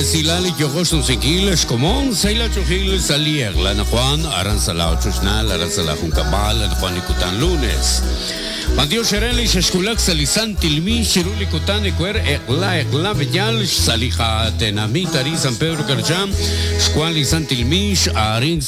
Silali Yogoston Sigiles, Comón, Saila Chogil, Salier, Lana Juan, Aranzala Chusnal, Aranzala Juncabal, Juan Icutan Lunes. Mateo Shereli, Sheskulak, Salisan, Tilmi, Shiruli Kutan, Equer, Ekla, Villal, Salija, Tenamit, Arin San Pedro Carcham, Squali San Tilmish, Arin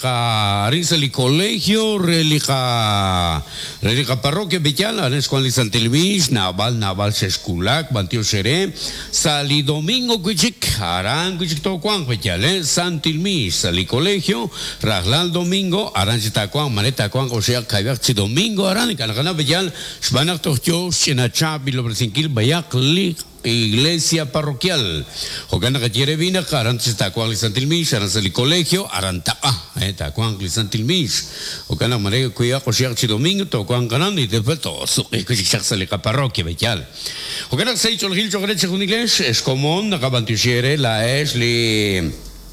Sali Colegio, Relija Parroquia Villal, Arin Squali San Tilmish, Naval Sheskulak, Mateo Shere, Sali Domingo Guichik, Aran Guichik Toquan, Villal, San Tilmish, Sali Colegio, Raglal Domingo, Aran Chitaquan, Maneta Quan, Osea, Kayakchi Domingo, Aran, Canagana Villal, Shbanak Tocho, Shenacha, Bilobresinquil, Bayak, Iglesia Parroquial. Jogana Gachierevina, Arantes Tacuan Lisantilmish, Aranseli Colegio, Aranta, Tacuan Lisantilmish. Jogana María Cuya, Josiarchi Domingo, Tocuan Ganan y después todo su Cuixaxalica Parroquia, Bechal. Jogana Seichol Gil Jogreche Juniles, es común, Acabantuchiere, la Esli.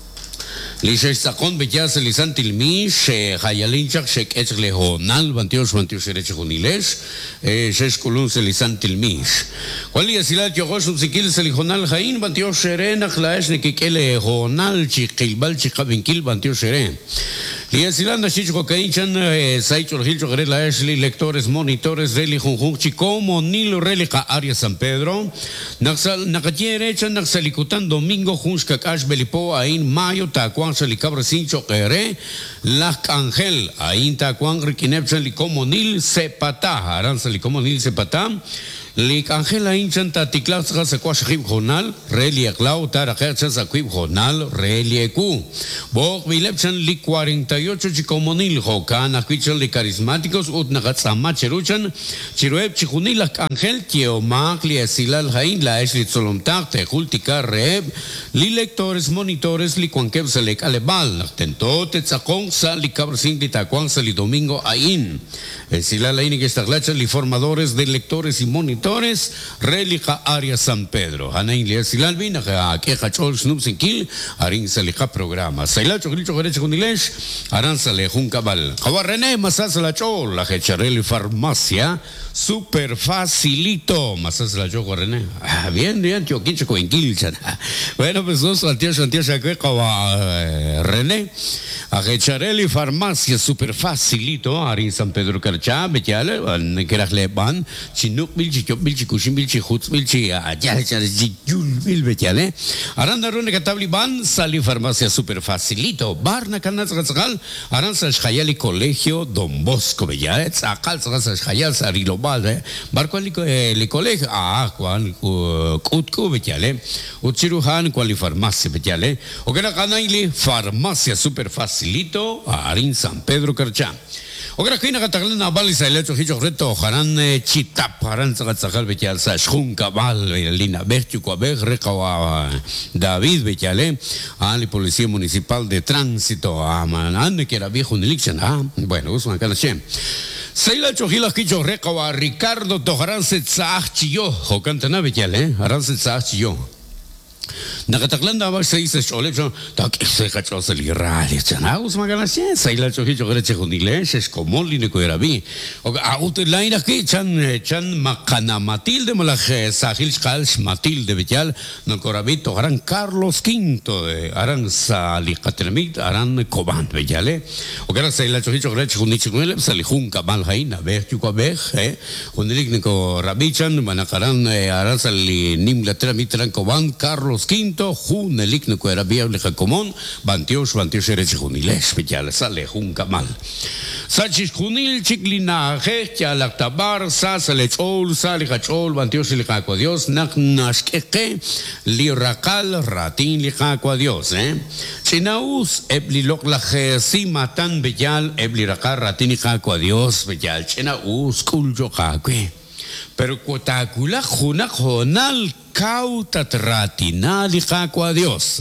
Lisha Sakon Bechas Lisantilmish, Hayalinchak, Shek Echlejonal, Bantios Erech Juniles, Sheskulun Lisantilmish. Quali Silat Yogos Sikil Selijonal Hain, Bantios Serena, Clash Nikele Jonal, Chikilbal, Chikabinkil, Bantios Seren. Liasilanda Chicho Kainchan, Saichol Hilcho Grela Ashley, lectores, monitores, Reli Junjun, Chicomo, Nilo Relica, Aria San Pedro, Naxal, Nakatiere, Naxalikutan, Domingo, Junska Cash Belipo, Ain, Mayo, Taquan, Salicabra Sincho, Ere, Lac Angel, Ain Taquan, Rikinepsan, Licomo Nil, Sepata, Aran Salicomo Nil, Sepata. Lik Angela Inchan Tatiklas Rasaquash Hip Honal, Relia Clau, Tarajas Aquib Honal, Relia Q. Bog Vilepchan Lik 48 Chicomonil, Hokan, Aquichan Lik Carismáticos, Utnagatzama Cheruchan, Chirueb Chikunila Angel, Tiomac, Liesilal Hain, La Eslit Solomtak, Tejultica Reb, Li lectores, monitores, Liquanqueb Selec Alebal, Tento, Tetzacon, Sal, Licabrasin, Litaquan, Sali Domingo Ain. Silal Ain y Estaglacha, Li formadores de lectores y monitores. Relija Aria San Pedro. Anain Lea Silalvin, a Queja Chol Snoop Sinkil, Arin Salija programa. Sailacho Gricho Gerecho Junilesh, Aranzale Juncabal. Jabarrené, Masas la Chol, la Hecharel Farmacia, super facilito. Masas la Chol, René. Bien, bien, tío, Quincho Coenquilchan. Bueno, pues dos, Santiago, René. A Hecharel Farmacia, super facilito. Arin San Pedro Carchá, Bechale, Nekerachleban, Chinuk Bilchi. Bilchi Kushim Bilchi Hutz Bilchi Yul Bilbetiale Aranda Rune Catabliban Sali Farmacia super facilito Barna Canas Razgal Aranza Shayali Colegio Don Bosco Bellaets Akal Shayal Sarilobal Barco li Colegio Juan Kutku Betiale Uchiruhan Quali Farmacia Betiale Ogana Canaili Farmacia super facilito Arin San Pedro Carchá. Ogra kina kataglan na bali sa lecho hijo reto haran chitap haran sagal bechal sa shunka bal lina berchu ko ber reqwa David bechale ali policía municipal de tránsito aman que era viejo en election bueno usman kana chem Saila chojila hijo reqwa Ricardo toharan se tsachio hokantana bechale haran se tsachio Nakataglan na ba sa isa olip so tak isa ka sa lirali sana us magalasya sa ila so hijo gere chuniles es como line ko erabi o out line ki chan makana Matilde malaje sa hilskal Matilde betial no corabito gran Carlos V de Aranza liqatremit aran coban betiale o gara sa ila so hijo gere chunichunel sa lihun kabal haina be chu ko be unilik ko rabichan manakaran Aranza li nim la tramitran coban Carlos V Jun elik no era viable común Bantios Erech Juniles Bechal sale Jun Kamal Sachis Junil Chiklina Hecha Lactabar Sasale Chol Sale Hachol Bantios Licaco Dios Naknashke Liracal Ratin Licaco Dios Chinaus Eblilok la Gesima tan Bechal Ebliracar Ratin Licaco Dios Bechal Chinaus Kuljo Kakwe pero cuatacula Juna Jonal Cautat ratinal y jaco a Dios,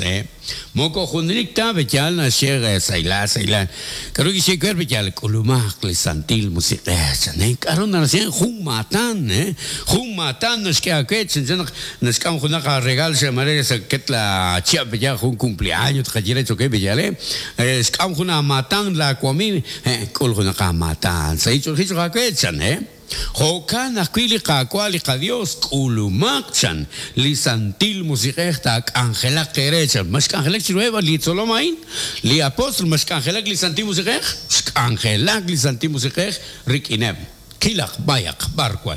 Moko Junrikta, Bechal, Nasher, Saila, Karugi Shaker, Bechal, Kulumak, Lisantil, Music, Karuna, Humatan, Humatan, Naskia Ketch, and Naskam Hunaka Regal, Shamares, Ketla, Chiabeja, Hun cumpleaños, Kajireto Kebejale, Skamhuna Matan, La Kwami, Kulhunaka Matan, Saicho Hitchaketchan, Hokan aquili kakwali Dios kulumakchan lisantil musikhtak Angela Kerechan mas Angela chirueva li Solomain li apostol mas Angela lisantil musikhek Angela lisantil musikhek rikinem kilak bayak barkwan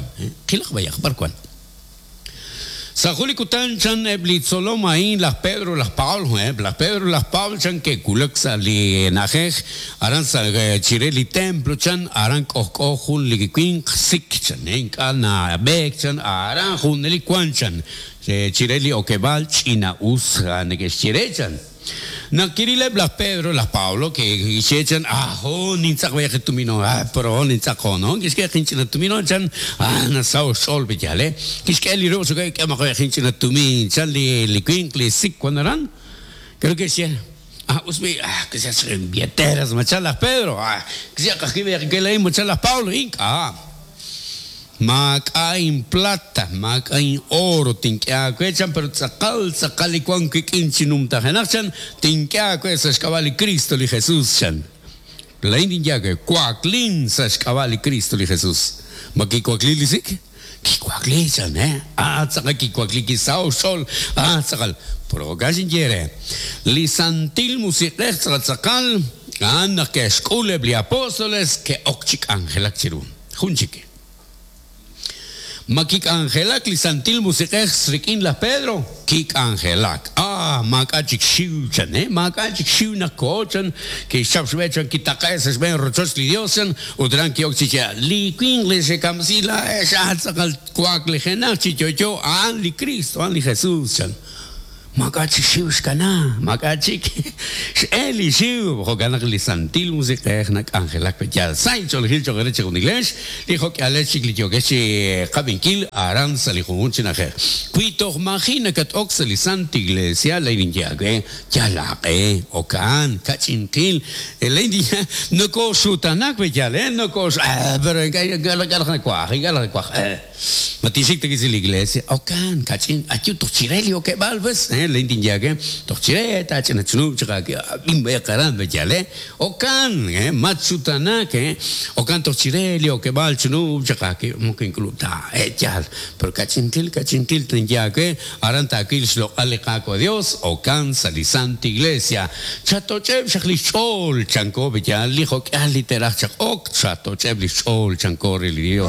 Sajuli kutan chan eblit Solomain las Pedro las Paul chan que kulaksa li najej aran sa chireli templo chan aran kohun li queen sik chan en kana bek chan aran hun li kwan chan chireli okebal china us nege chirechan Nakirile las Pedro, las Pablo, que hicieron, nintzak vaya que tumino, pero nintzak no, que es que hinchina tumino, chan, nasao sol bejale, que es que el iroso que me vaya hinchina tumin, chan li quinkle sick cuando eran, creo que sí. Usme, que se hacen billeteras, machar las Pedro, que sea que le machar las Pablo, inca. Makain plata, makain oro, tinkia kwechan, pero sakali kwan kikinchinum tajanachan, tinkia kwesas cabali Cristo li Jesús chan. La india que cuaclin sas cabali Cristo li Jesús. Maki cuacli lisik? Ki cuacli chan, saka ki cuacli ki sao sol, sakal. Pero gasin jere. Li santil musikech sakal, anda que escule bli apóstoles que okchik angelak chiru. Junchike. Makik Angelak lisantil musikech srikin la Pedro kik Angelak makachik shiu chan makachik shiu na kochan que shabshwechan kitakaes ben rochos lidiosan udran ki oksicha li quingle se kamsila shatsakal kwak le genak chichocho an li Cristo an li Jesús chan makachik shiu skana makachik eli shiu hoganak lisantil musikech nak Angelak pechal sai chol hil chogereche con inglés dijo que alechik li yogeshi kabinkil aran salihun chinajer kuito imagina que oxeli santa iglesia la injage chalaqe okan kachinkil el india no ko sutanak pechal no ko pero gala kwa matisik te la iglesia okan kachin achu tochireli o que valves la india tochireta chinachnu chaka bimbe karan bejale okan matsutana que okan tochireli o que val chnu chaka que mungkin kluta echal pero kachintil tinja que aranta aquil lo aleka ko Dios okan salisanta iglesia chatochev shlichol chanko bejal lijo que literal chak ok chatochev lichol chanko relio